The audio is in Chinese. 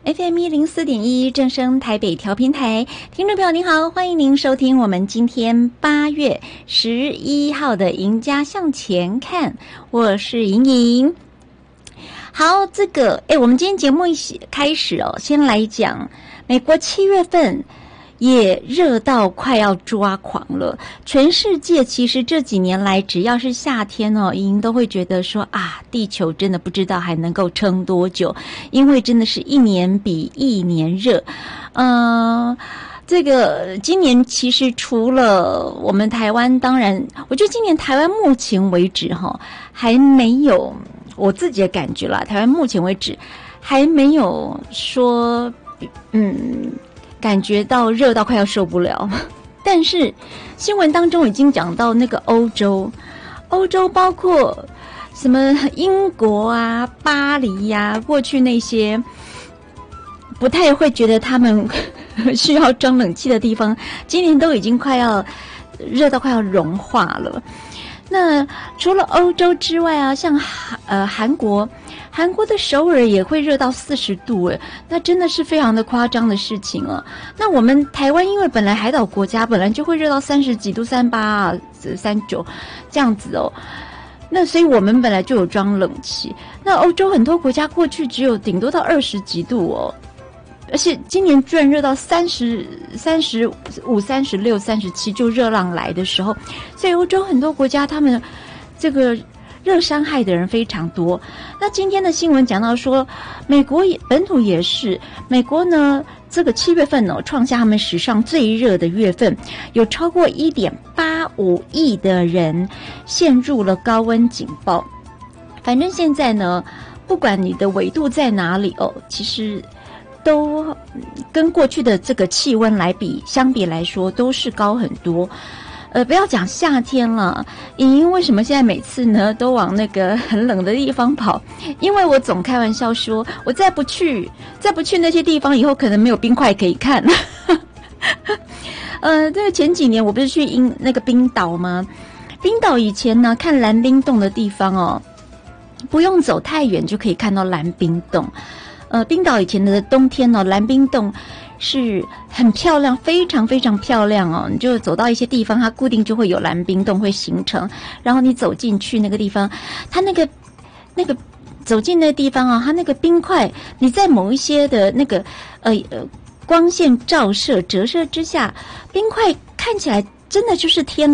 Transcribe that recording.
FM104.1正声台北调频台，听众朋友您好，欢迎您收听我们今天8月11号的赢家向前看，我是莹莹。好，我们今天节目开始先来讲美国7月份也热到快要抓狂了。全世界其实这几年来，只要是夏天莹都会觉得说啊，地球真的不知道还能够撑多久，因为真的是一年比一年热。今年其实除了我们台湾，当然我觉得今年台湾目前为止还没有，我自己的感觉啦，台湾目前为止还没有说感觉到热到快要受不了。但是新闻当中已经讲到那个欧洲包括什么英国啊、巴黎啊，过去那些不太会觉得他们需要装冷气的地方，今年都已经快要热到快要融化了。那除了欧洲之外啊，像韩国的首尔也会热到40度那真的是非常的夸张的事情啊。那我们台湾因为本来海岛国家，本来就会热到30几度、38、39这样子那所以我们本来就有装冷气。那欧洲很多国家过去只有顶多到20几度而且今年居然热到30、35、36、37，就热浪来的时候，所以欧洲很多国家他们这个热伤害的人非常多。那今天的新闻讲到说，美国本土也是，美国呢这个7月份创下他们史上最热的月份，有超过 1.85 亿的人陷入了高温警报。反正现在呢，不管你的纬度在哪里其实都跟过去的这个气温相比来说都是高很多。不要讲夏天了，莹莹为什么现在每次呢都往那个很冷的地方跑？因为我总开玩笑说，我再不去那些地方，以后可能没有冰块可以看。这个前几年我不是去那个冰岛吗？冰岛以前呢看蓝冰洞的地方不用走太远就可以看到蓝冰洞。冰岛以前的冬天蓝冰洞是很漂亮，非常非常漂亮你就走到一些地方，它固定就会有蓝冰洞会形成，然后你走进去那个地方，它那个走进那个地方它那个冰块，你在某一些的那个光线折射之下，冰块看起来真的就是天